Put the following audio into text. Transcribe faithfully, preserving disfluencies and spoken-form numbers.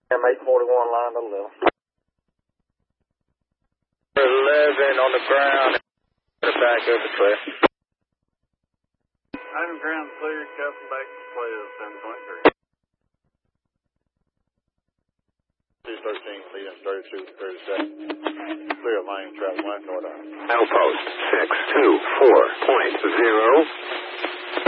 M eight forty-one line to eleven. eleven on the ground. Back over clear. Item ground clear, coming back to play of seven twenty-three. two thirteen, leading thirty-two, thirty-seven. Clear lane, travel one, north on. Outpost six two four point zero.